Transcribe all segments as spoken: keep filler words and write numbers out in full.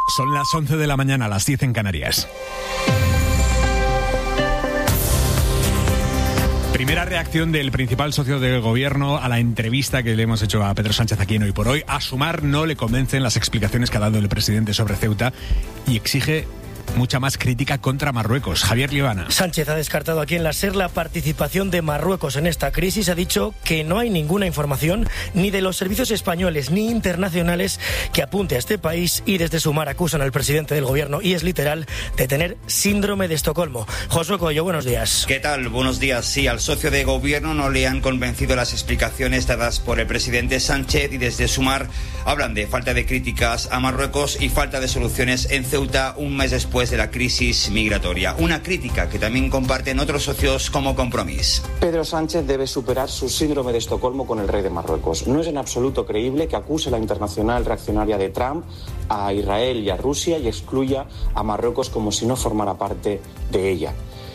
Son las once de la mañana, las diez en Canarias. Primera reacción del principal socio del gobierno a la entrevista que le hemos hecho a Pedro Sánchez aquí en Hoy por Hoy. A Sumar no le convencen las explicaciones que ha dado el presidente sobre Ceuta y exige mucha más crítica contra Marruecos. Javier Libana. Sánchez ha descartado aquí en la SER la participación de Marruecos en esta crisis. Ha dicho que no hay ninguna información ni de los servicios españoles ni internacionales que apunte a este país, y desde Sumar acusan al presidente del gobierno, y es literal, de tener síndrome de Estocolmo. Josué Coello, buenos días. ¿Qué tal? Buenos días. Sí, al socio de gobierno no le han convencido las explicaciones dadas por el presidente Sánchez, y desde Sumar hablan de falta de críticas a Marruecos y falta de soluciones en Ceuta un mes después de la crisis migratoria. Una crítica que también comparten otros socios como Compromís. Pedro Sánchez debe superar su síndrome de Estocolmo con el rey de Marruecos. No es en absoluto creíble que acuse la internacional reaccionaria de Trump a Israel y a Rusia y excluya a Marruecos como si no formara parte de ella.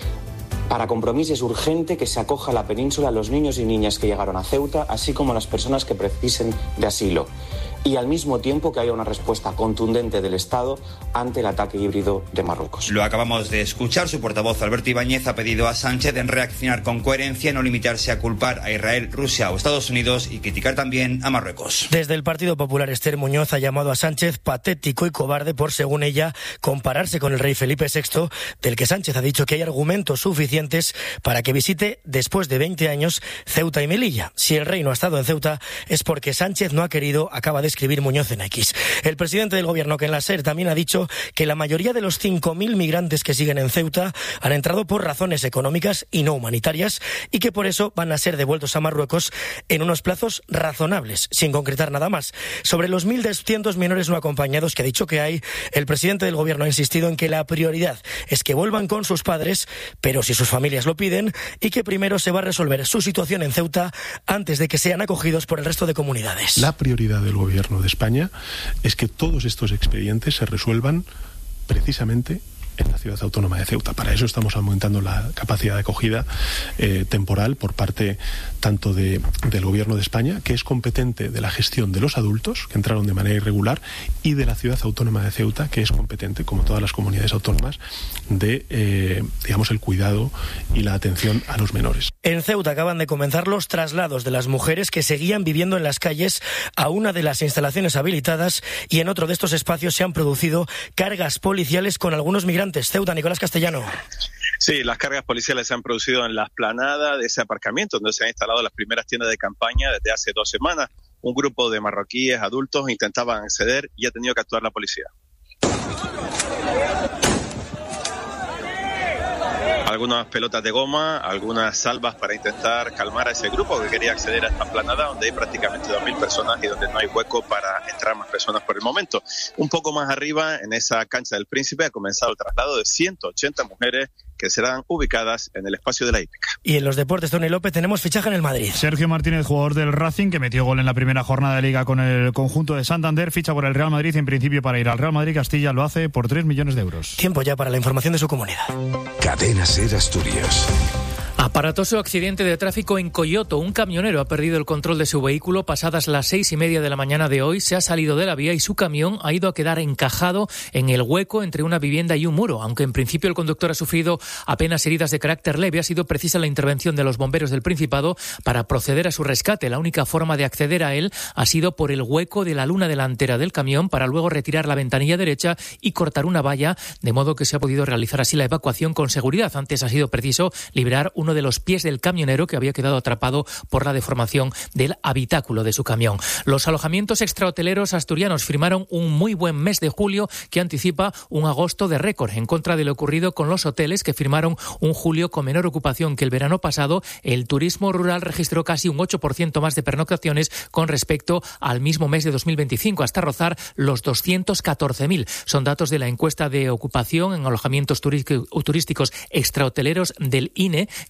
Para Compromís es urgente que se acoja a la península a los niños y niñas que llegaron a Ceuta, así como a las personas que precisen de asilo. Y al mismo tiempo que haya una respuesta contundente del Estado ante el ataque híbrido de Marruecos. Lo acabamos de escuchar. Su portavoz Alberto Ibáñez ha pedido a Sánchez en reaccionar con coherencia, no limitarse a culpar a Israel, Rusia o Estados Unidos y criticar también a Marruecos. Desde el Partido Popular, Esther Muñoz ha llamado a Sánchez patético y cobarde por, según ella, compararse con el rey Felipe sexto, del que Sánchez ha dicho que hay argumentos suficientes para que visite después de veinte años Ceuta y Melilla. Si el rey no ha estado en Ceuta es porque Sánchez no ha querido, acaba de escribir Muñoz en X. El presidente del gobierno, que en la SER también ha dicho que la mayoría de los cinco mil migrantes que siguen en Ceuta han entrado por razones económicas y no humanitarias, y que por eso van a ser devueltos a Marruecos en unos plazos razonables, sin concretar nada más. Sobre los mil doscientos menores no acompañados que ha dicho que hay, el presidente del gobierno ha insistido en que la prioridad es que vuelvan con sus padres, pero si sus familias lo piden, y que primero se va a resolver su situación en Ceuta antes de que sean acogidos por el resto de comunidades. La prioridad del gobierno de España es que todos estos expedientes se resuelvan precisamente en la ciudad autónoma de Ceuta. Para eso estamos aumentando la capacidad de acogida eh, temporal por parte tanto de, del Gobierno de España, que es competente de la gestión de los adultos que entraron de manera irregular, y de la ciudad autónoma de Ceuta, que es competente, como todas las comunidades autónomas, de eh, digamos el cuidado y la atención a los menores. En Ceuta acaban de comenzar los traslados de las mujeres que seguían viviendo en las calles a una de las instalaciones habilitadas, y en otro de estos espacios se han producido cargas policiales con algunos migrantes. Ceuta, Nicolás Castellano. Sí, las cargas policiales se han producido en la explanada de ese aparcamiento donde se han instalado las primeras tiendas de campaña desde hace dos semanas. Un grupo de marroquíes adultos intentaban acceder y ha tenido que actuar la policía. Algunas pelotas de goma, algunas salvas para intentar calmar a ese grupo que quería acceder a esta explanada donde hay prácticamente dos mil personas y donde no hay hueco para entrar más personas por el momento. Un poco más arriba, en esa cancha del Príncipe, ha comenzado el traslado de ciento ochenta mujeres que serán ubicadas en el espacio de la hípica. Y en los deportes, Tony López, tenemos fichaje en el Madrid. Sergio Martínez, jugador del Racing, que metió gol en la primera jornada de Liga con el conjunto de Santander, ficha por el Real Madrid, en principio para ir al Real Madrid. Castilla lo hace por tres millones de euros. Tiempo ya para la información de su comunidad. Cadena SER Asturias. Aparatoso accidente de tráfico en Coyoto. Un camionero ha perdido el control de su vehículo pasadas las seis y media de la mañana de hoy. Se ha salido de la vía y su camión ha ido a quedar encajado en el hueco entre una vivienda y un muro. Aunque en principio el conductor ha sufrido apenas heridas de carácter leve, ha sido precisa la intervención de los bomberos del Principado para proceder a su rescate. La única forma de acceder a él ha sido por el hueco de la luna delantera del camión, para luego retirar la ventanilla derecha y cortar una valla, de modo que se ha podido realizar así la evacuación con seguridad. Antes ha sido preciso liberar uno de los pies del camionero, que había quedado atrapado por la deformación del habitáculo de su camión. Los alojamientos extrahoteleros asturianos firmaron un muy buen mes de julio que anticipa un agosto de récord, en contra de lo ocurrido con los hoteles, que firmaron un julio con menor ocupación que el verano pasado. El turismo rural registró casi un ocho por ciento más de pernoctaciones con respecto al mismo mes de dos mil veinticinco, hasta rozar los doscientos catorce mil. Son datos de la encuesta de ocupación en alojamientos turísticos extrahoteleros del I N E, que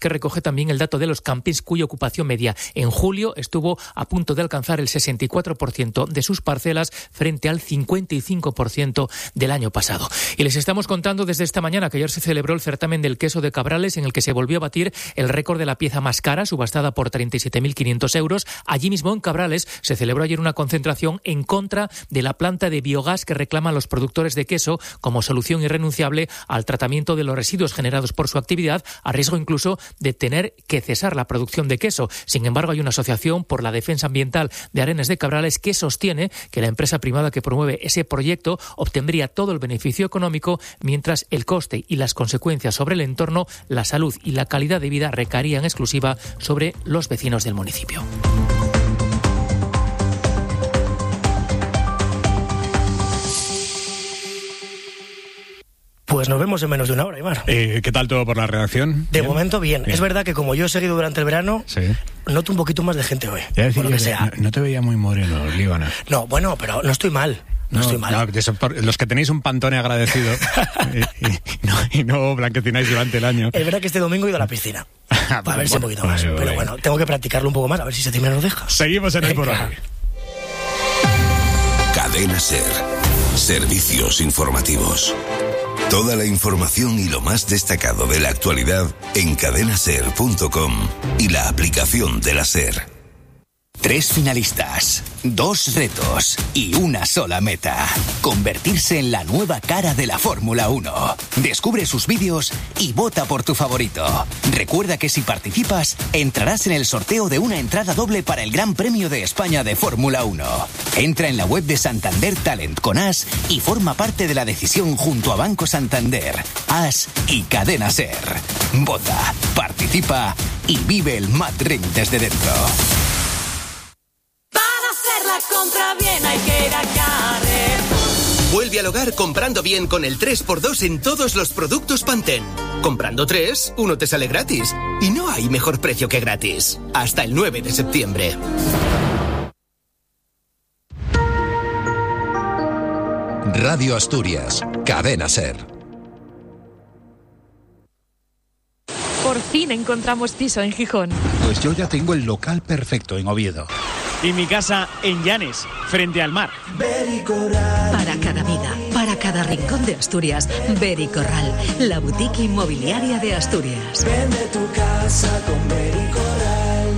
recoge también el dato de los campings cuya ocupación media en julio estuvo a punto de alcanzar el sesenta y cuatro por ciento de sus parcelas frente al cincuenta y cinco por ciento del año pasado. Y les estamos contando desde esta mañana que ayer se celebró el certamen del queso de Cabrales, en el que se volvió a batir el récord de la pieza más cara, subastada por treinta y siete mil quinientos euros. Allí mismo en Cabrales se celebró ayer una concentración en contra de la planta de biogás que reclaman los productores de queso como solución irrenunciable al tratamiento de los residuos generados por su actividad, a riesgo incluso de tener que cesar la producción de queso. Sin embargo, hay una asociación por la defensa ambiental de Arenas de Cabrales que sostiene que la empresa privada que promueve ese proyecto obtendría todo el beneficio económico, mientras el coste y las consecuencias sobre el entorno, la salud y la calidad de vida recaerían en exclusiva sobre los vecinos del municipio. Pues nos vemos en menos de una hora, Aimar. Eh, ¿Qué tal todo por la redacción? De ¿Bien? momento, bien. bien. Es verdad que como yo he seguido durante el verano, sí. noto un poquito más de gente hoy. Ya decir, por lo que que sea. No, no te veía muy moreno, Líbana. No, bueno, pero no estoy mal. No, no estoy mal. No, eso por, los que tenéis un Pantone agradecido y, y, no, y no blanquecináis durante el año. Es verdad que este domingo he ido a la piscina. Para ver si un poquito más. Vale, pero vale. Bueno, tengo que practicarlo un poco más, a ver si se me nos deja. Seguimos en el por hoy. Cadena SER. Servicios informativos. Toda la información y lo más destacado de la actualidad en cadena ser punto com y la aplicación de la SER. Tres finalistas, dos retos y una sola meta. Convertirse en la nueva cara de la Fórmula uno. Descubre sus vídeos y vota por tu favorito. Recuerda que si participas, entrarás en el sorteo de una entrada doble para el Gran Premio de España de Fórmula uno. Entra en la web de Santander Talent con As y forma parte de la decisión junto a Banco Santander, As y Cadena SER. Vota, participa y vive el Mad Ring desde dentro. La compra bien hay que ir a Carrefour. Vuelve al hogar comprando bien con el tres por dos en todos los productos Pantene. Comprando tres, uno te sale gratis. Y no hay mejor precio que gratis. Hasta el nueve de septiembre. Radio Asturias, Cadena SER. Por fin encontramos piso en Gijón. Pues yo ya tengo el local perfecto en Oviedo. Y mi casa en Llanes, frente al mar. Para cada vida, para cada rincón de Asturias, Bericorral, la boutique inmobiliaria de Asturias. Vende tu casa con Bericorral.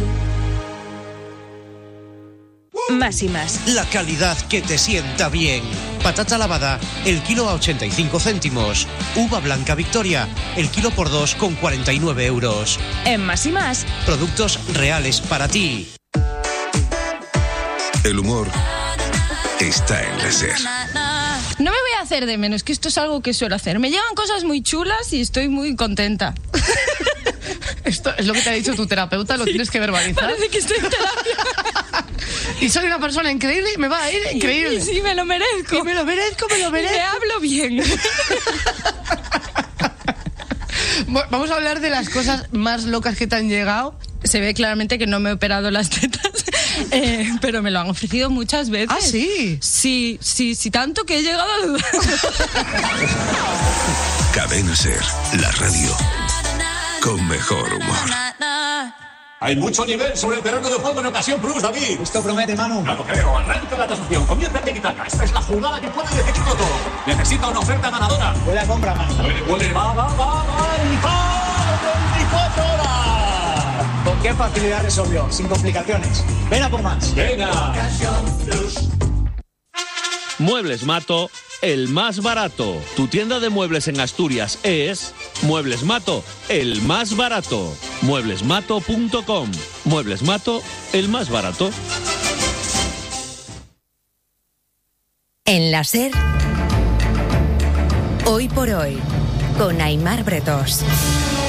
Más y más. La calidad que te sienta bien. Patata lavada, el kilo a ochenta y cinco céntimos. Uva blanca Victoria, el kilo por dos con cuarenta y nueve euros. En Más y más. Productos reales para ti. El humor está en la SER. No me voy a hacer de menos, que esto es algo que suelo hacer. Me llegan cosas muy chulas y estoy muy contenta. Esto es lo que te ha dicho tu terapeuta, lo sí, tienes que verbalizar. Parece que estoy en terapia. Y soy una persona increíble y me va a ir increíble. Sí, sí, me lo merezco. Y me lo merezco, me lo merezco. Y me hablo bien. Vamos a hablar de las cosas más locas que te han llegado. Se ve claramente que no me he operado las tetas, eh, pero me lo han ofrecido muchas veces. ¿Ah, sí? Sí, sí, sí, tanto que he llegado a dudar. Cadena SER, la radio con mejor humor. Hay mucho nivel sobre el terreno de juego en ocasión Plus, David. Esto promete, Manu. No lo creo. Arranca la tasación. Comienza el tiki-taka. Esta es la jugada que puede decidirlo todo. Necesita una oferta ganadora. Buena compra, Manu. Puede, puede. Va, va, va, va. veinticuatro horas. ¿Con qué facilidad resolvió? Sin complicaciones. Ven a por más. Venga. Muebles Mato, el más barato. Tu tienda de muebles en Asturias es Muebles Mato, el más barato. muebles mato punto com. Muebles Mato, el más barato. En la SER, hoy por hoy, con Aimar Bretós.